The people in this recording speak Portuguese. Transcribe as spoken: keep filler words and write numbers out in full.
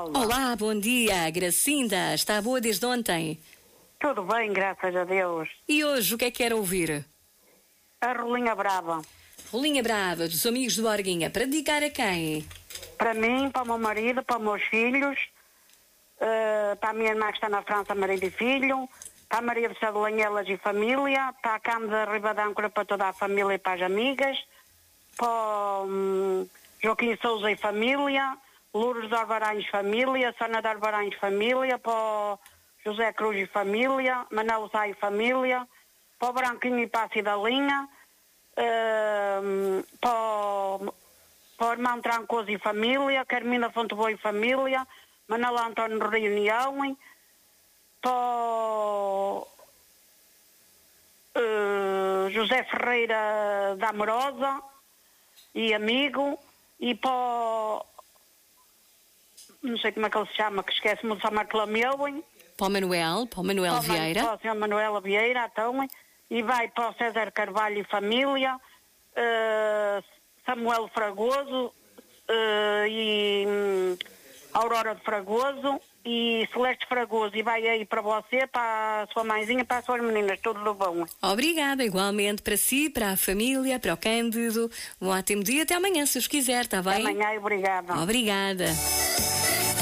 Mafalda. Olá, bom dia, Gracinda. Está boa desde ontem? Tudo bem, graças a Deus. E hoje o que é que quer ouvir? A Rolinha Brava. Rolinha Brava, dos amigos do Borguinha, para dedicar a quem? Para mim, para o meu marido, para os meus filhos, uh, para a minha irmã que está na França, marido e filho, para a Maria de Sadolanhelas e família, para a Cama da Ribadâncora, para toda a família e para as amigas, para o um, Joaquim Souza e família, Lourdes de Alvaranhos família, Sana de Alvaranhos família, para o José Cruz e família, Manel Sá e família, para o Branquinho e para a Cidalinha, uh, para, o, para o irmão Trancoso e família, Carmina Fonteboa e família, Manel António Reunião, para o, uh, José Ferreira da Amorosa e amigo, e para o, não sei como é que ele se chama, que esquece-me de chamar Clameu, para o Manuel, para o Manuel para Vieira. Para o senhor Manuel Vieira, então, e vai para o César Carvalho e família, uh, Samuel Fragoso uh, e um, Aurora de Fragoso e Celeste Fragoso, e vai aí para você, para a sua mãezinha, para as suas meninas, tudo do bom. Obrigada, igualmente para si, para a família, para o Cândido. Um ótimo dia, até amanhã, se os quiser, está bem? Até amanhã, obrigada. Obrigada.